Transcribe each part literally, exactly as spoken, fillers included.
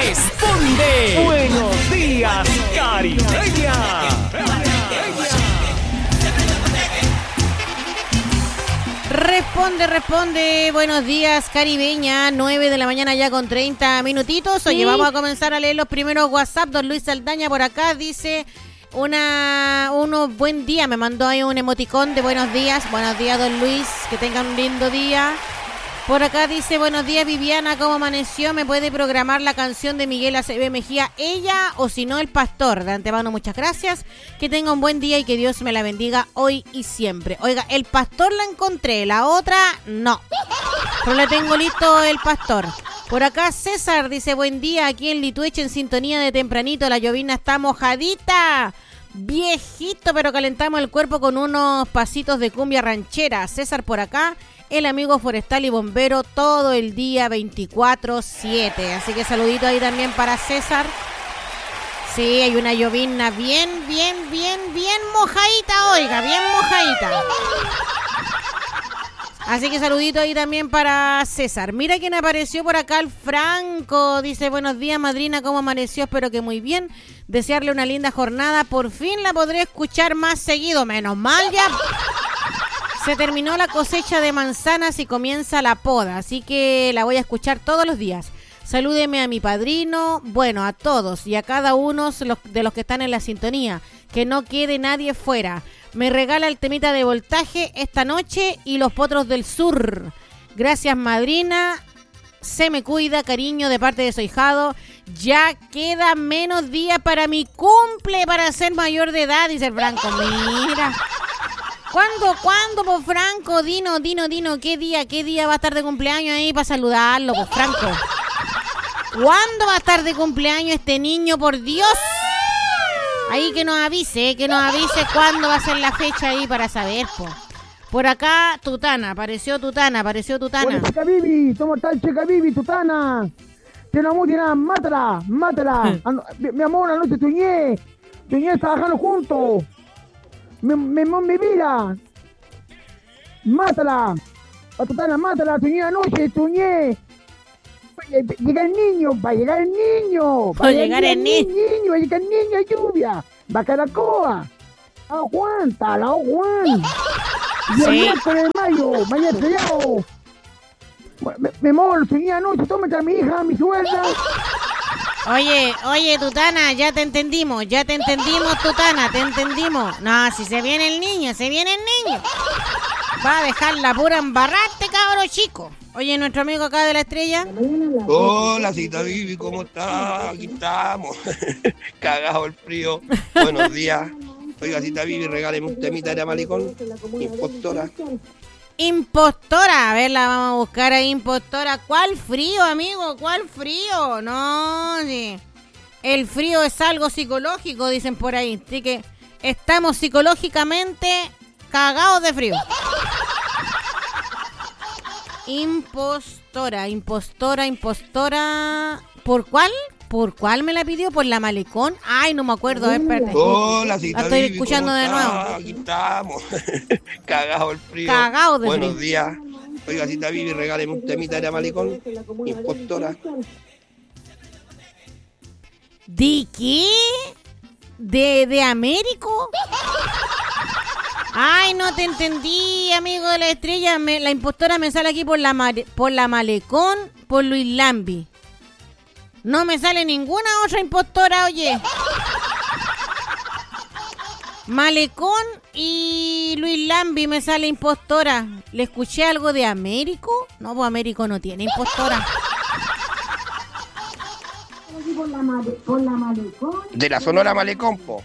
Responde. Buenos días, Caribeña. Responde, responde. Buenos días, Caribeña. nueve de la mañana ya con treinta minutitos. Oye, sí. Vamos a comenzar a leer los primeros WhatsApp. Don Luis Saldaña por acá dice una uno buen día. Me mandó ahí un emoticón de buenos días. Buenos días, don Luis. Que tengan un lindo día. Por acá dice, buenos días, Viviana, ¿cómo amaneció? ¿Me puede programar la canción de Miguel Acevedo Mejía, ella o si no, el pastor? De antemano, muchas gracias. Que tenga un buen día y que Dios me la bendiga hoy y siempre. Oiga, el pastor la encontré, la otra no. Pero le tengo listo el pastor. Por acá César dice, buen día, aquí en Litueche en sintonía de tempranito. La llovina está mojadita. Viejito, pero calentamos el cuerpo con unos pasitos de cumbia ranchera. César por acá. El amigo forestal y bombero todo el día veinticuatro siete. Así que saludito ahí también para César. Sí, hay una llovina bien, bien, bien, bien mojadita, oiga, bien mojadita. Así que saludito ahí también para César. Mira quién apareció por acá, el Franco. Dice, buenos días, madrina, ¿cómo amaneció? Espero que muy bien. Desearle una linda jornada. Por fin la podré escuchar más seguido. Menos mal ya. Se terminó la cosecha de manzanas y comienza la poda, así que la voy a escuchar todos los días. Salúdeme a mi padrino, bueno, a todos y a cada uno de los que están en la sintonía. Que no quede nadie fuera. Me regala el temita de voltaje esta noche y los potros del sur. Gracias, madrina. Se me cuida, cariño, de parte de su ahijado. Ya queda menos días para mi cumple, para ser mayor de edad, dice el Franco. Mira. ¿Cuándo, cuándo, pues, Franco? Dino, Dino, Dino, ¿qué día, qué día va a estar de cumpleaños ahí para saludarlo, pues, Franco? ¿Cuándo va a estar de cumpleaños este niño, por Dios? Ahí que nos avise, que nos avise cuándo va a ser la fecha ahí para saber, pues. Por acá, Tutana, apareció Tutana, apareció Tutana. Hola, chica Bibi, ¿cómo está, chica Bibi, Tutana? Te no mutina, mátala, mátala. mi, mi amor, anoche soñé, soñé trabajando juntos. Me, me, me mira, mátala, a Tutana, mátala, soñé anoche, soñé. Llega el niño, va a llegar el niño, va a llegar el niño, niño, va a llegar el niño, lluvia, va a caer la coa, aguanta, la aguanta. Y el miércoles de mayo, mañana feriado. Mi amor, soñé anoche, tómate a mi hija, a mi suelda. Oye, oye, Tutana, ya te entendimos, ya te entendimos, Tutana, te entendimos. No, si se viene el niño, se viene el niño. Va a dejar la pura embarrarte, cabro chico. Oye, nuestro amigo acá de la Estrella. Hola, cita Vivi, ¿cómo estás? Aquí estamos. Cagado el frío. Buenos días. Oiga, cita Vivi, regáleme un temita de Malecón. Impostora. Impostora, a ver, la vamos a buscar ahí, impostora. ¿Cuál frío, amigo? ¿Cuál frío? No, sí. El frío es algo psicológico, dicen por ahí. Así que estamos psicológicamente cagados de frío. Impostora, impostora, impostora. ¿Por cuál? ¿Por cuál me la pidió? ¿Por la Malecón? Ay, no me acuerdo, a ver, espérate. Hola, cita la estoy Vivi, escuchando de nuevo. Aquí estamos. Cagado el frío. Cagado de Buenos frío. días. Oiga, cita Vivi, regáleme un temita de Malecón. Impostora. ¿De qué? ¿De, de Américo? Ay, no te entendí, amigo de la Estrella. Me, la impostora me sale aquí por la, por la Malecón, por Luis Lambi. No me sale ninguna otra impostora, oye. Malecón y Luis Lambi me sale impostora. ¿Le escuché algo de Américo? No, pues Américo no tiene impostora. De la Sonora Malecón, po.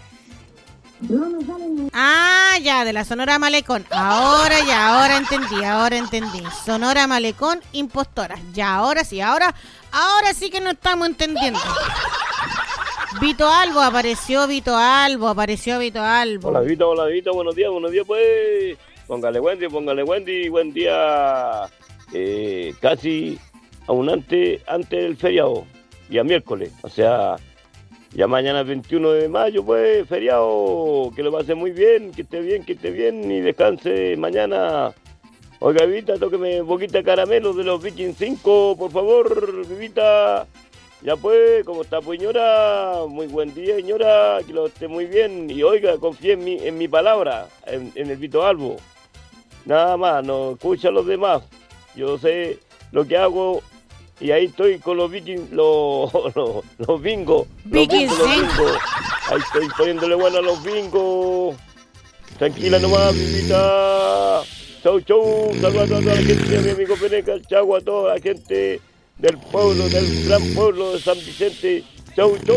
Ah, ya, de la Sonora Malecón. Ahora ya, ahora entendí, ahora entendí. Sonora Malecón, impostora. Ya, ahora sí, ahora, ahora sí que no estamos entendiendo. Vito Albo, apareció Vito Albo, apareció Vito Albo. Hola Vito, hola Vito, buenos días, buenos días pues. Póngale Wendy, póngale Wendy, buen día. Eh, casi aún antes, antes del feriado, día miércoles, o sea... Ya mañana veintiuno de mayo, pues, feriado, que lo pase muy bien, que esté bien, que esté bien y descanse mañana. Oiga, Vivita, tóqueme un poquito de caramelo de los Viking cinco, por favor, Vivita. Ya pues, ¿cómo está, pues, señora? Muy buen día, señora, que lo esté muy bien. Y oiga, confíe en mi, en mi palabra, en, en el Vito Albo. Nada más, no escucha a los demás. Yo sé lo que hago y ahí estoy con los vikings, los, los, los bingos. Los bingos, los bingos. Ahí estoy poniéndole bueno a los bingos. Tranquila nomás, Vivita. Chau, chau. Saludos a toda la gente, a mi amigo Peneca. Chau a toda la gente del pueblo, del gran pueblo de San Vicente. Chau, chau.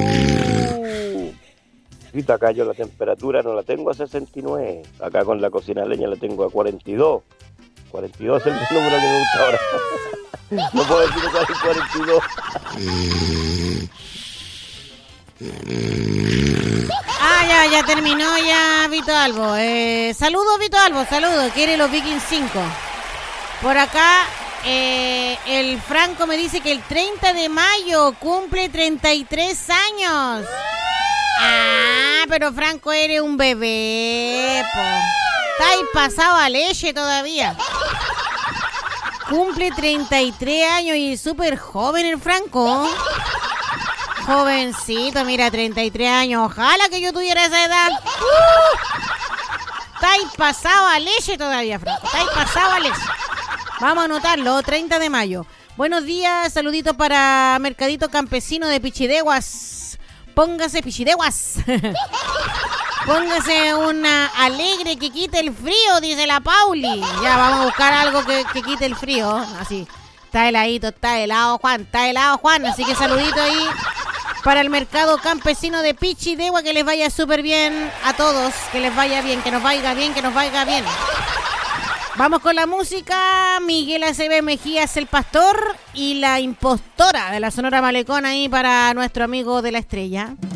Vito, acá yo la temperatura no la tengo a sesenta y nueve. Acá con la cocina leña la tengo a cuarenta y dos. cuarenta y dos es el número que me gusta ahora. No puedo decir que es cuarenta y dos. Ah, ya, ya terminó ya Vito Albo. Eh, saludos, Vito Albo, saludos. Quiere los Vikings cinco. Por acá, eh, el Franco me dice que el treinta de mayo cumple treinta y tres años. Ah, pero Franco, eres un bebé, po. Estáis pasado a leche todavía. Cumple treinta y tres años y es súper joven el Franco. Jovencito, mira, treinta y tres años. Ojalá que yo tuviera esa edad. Uh, estáis pasado a leche todavía, Franco. Estáis pasado a leche. Vamos a anotarlo, treinta de mayo. Buenos días, saluditos para Mercadito Campesino de Pichideguas. Póngase, Pichideguas. Póngase una alegre que quite el frío, dice la Pauli. Ya, vamos a buscar algo que, que quite el frío. Así, está heladito, está helado, Juan, está helado, Juan. Así que saludito ahí para el Mercado Campesino de Pichidegua. Que les vaya súper bien a todos. Que les vaya bien, que nos vaya bien, que nos vaya bien. Vamos con la música. Miguel Acevedo Mejías, el pastor, y la impostora de la Sonora Malecón ahí para nuestro amigo de la Estrella.